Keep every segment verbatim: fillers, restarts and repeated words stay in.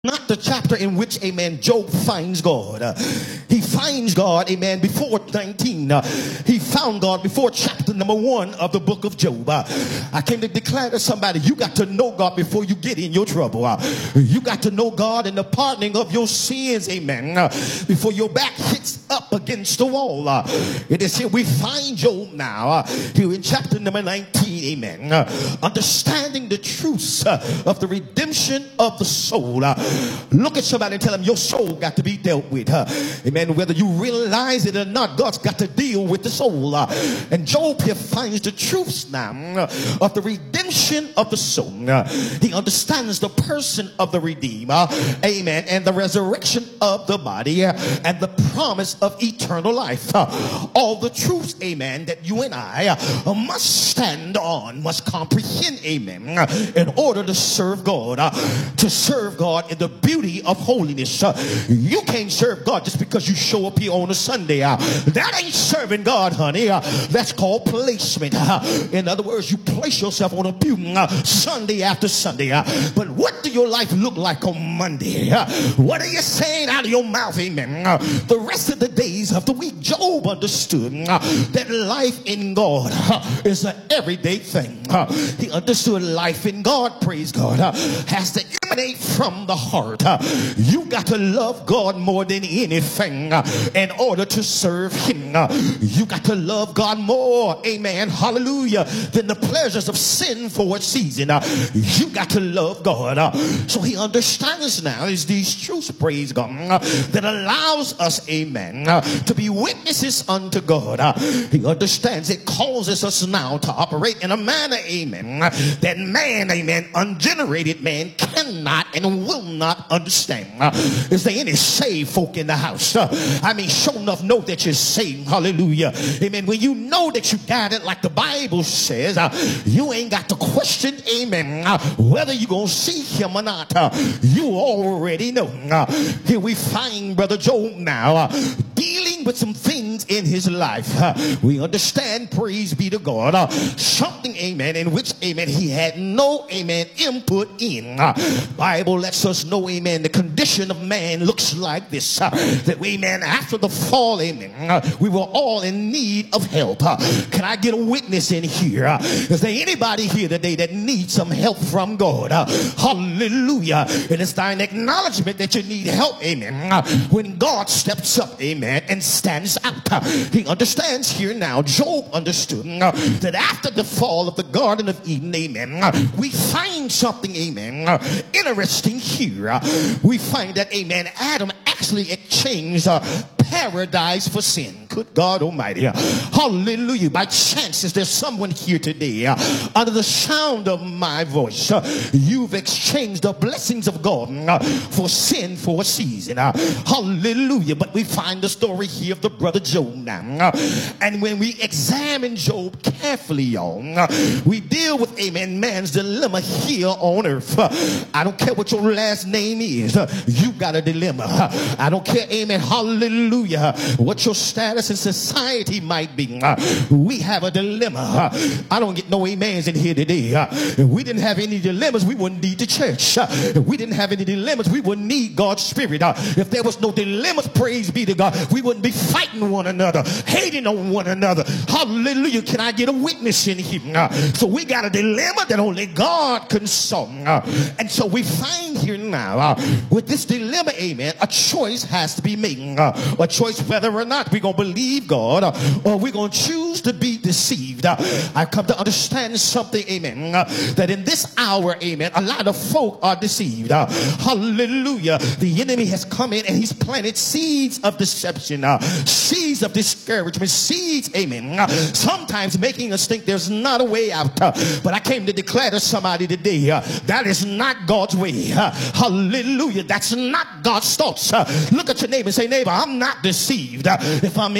Not the chapter in which, amen, Job finds God. Uh, he finds God, amen, before nineteen. Uh, he found God before chapter number one of the book of Job. Uh, I came to declare to somebody, you got to know God before you get in your trouble. Uh, you got to know God in the pardoning of your sins, amen, uh, before your back hits up against the wall. Uh, it is here we find Job now, uh, here in chapter number nineteen, amen, uh, understanding the truths uh, of the redemption of the soul. Uh, Look at somebody and tell them your soul got to be dealt with. Uh, amen. Whether you realize it or not, God's got to deal with the soul. Uh, and Job here finds the truths now uh, of the redemption of the soul. Uh, he understands the person of the Redeemer. Amen. And the resurrection of the body uh, and the promise of eternal life. Uh, all the truths, amen, that you and I uh, must stand on, must comprehend, amen, uh, in order to serve God. Uh, to serve God in the beauty of holiness. Uh, you can't serve God just because you show up here on a Sunday. Uh, that ain't serving God, honey. Uh, that's called placement. Uh, in other words, you place yourself on a pew uh, Sunday after Sunday. Uh, but what do your life look like on Monday? Uh, what are you saying out of your mouth? Amen. Uh, the rest of the days of the week, Job understood uh, that life in God uh, is an everyday thing. Uh, he understood life in God, praise God, uh, has to emanate from the heart. Uh, you got to love God more than anything uh, in order to serve him. Uh, you got to love God more, amen, hallelujah, than the pleasures of sin for a season. Uh, you got to love God. Uh, so he understands now is these truths, praise God, uh, that allows us, amen, uh, to be witnesses unto God. Uh, he understands it causes us now to operate in a manner, amen, uh, that man, amen, ungenerated man cannot and will not understand. Uh, is there any saved folk in the house? Uh, I mean, sure enough, know that you're saved. Hallelujah. Amen. When you know that you got it, like the Bible says, uh, you ain't got to question, amen, uh, whether you're going to see him or not. Uh, you already know. Uh, here we find Brother Job now uh, dealing with some things in his life. Uh, we understand, praise be to God, uh, something, amen, in which, amen, he had no, amen, input in. Uh, Bible lets us know, amen, the condition of man looks like this. Uh, that, amen, after the fall, amen, uh, we were all in need of help. Uh, can I get a witness in here? Uh, is there anybody here today that needs some help from God? Uh, hallelujah. And it's thine acknowledgement that you need help, amen, uh, when God steps up, amen, and stands out. Uh, he understands here now, Job understood uh, that after the fall of the Garden of Eden, amen, uh, we find something, amen, uh, interesting here. Uh, we find that, amen, Adam actually exchanged uh, paradise for sin. Good God Almighty. Uh, hallelujah. By chance, is there someone here today uh, under the sound of my voice? Uh, you've exchanged the blessings of God uh, for sin for a season. Uh, hallelujah. But we find the story here of the brother Job now. Uh, and when we examine Job carefully, y'all, uh, we deal with, amen, man's dilemma here on earth. Uh, I don't care what your last name is. Uh, you got a dilemma. Uh, I don't care, amen, hallelujah, uh, what your status in society might be. Uh, we have a dilemma. Uh, I don't get no amens in here today. Uh, if we didn't have any dilemmas, we wouldn't need the church. Uh, if we didn't have any dilemmas, we wouldn't need God's Spirit. Uh, if there was no dilemmas, praise be to God, we wouldn't be fighting one another, hating on one another. Hallelujah. Can I get a witness in here? Uh, so we got a dilemma that only God can solve. Uh, and so we find here now, uh, with this dilemma, amen, a choice has to be made. Uh, a choice whether or not we're going to believe God uh, or we're going to choose to be deceived. Uh, I've come to understand something, amen, uh, that in this hour, amen, a lot of folk are deceived. Uh, hallelujah. The enemy has come in and he's planted seeds of deception, uh, seeds of discouragement, seeds, amen, uh, sometimes making us think there's not a way out. Uh, but I came to declare to somebody today, uh, that is not God's way. Uh, hallelujah. That's not God's thoughts. Uh, look at your neighbor and say, neighbor, I'm not deceived. Uh, if I'm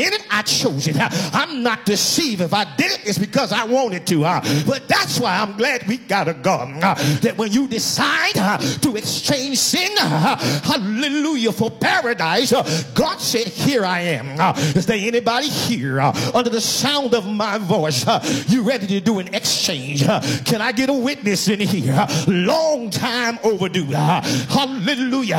in it, I chose it. I'm not deceived. If I did it, it's because I wanted to. But that's why I'm glad we got a God that when you decide to exchange sin, hallelujah, for paradise, God said, here I am. Is there anybody here under the sound of my voice? You ready to do an exchange? Can I get a witness in here? Long time overdue. Hallelujah.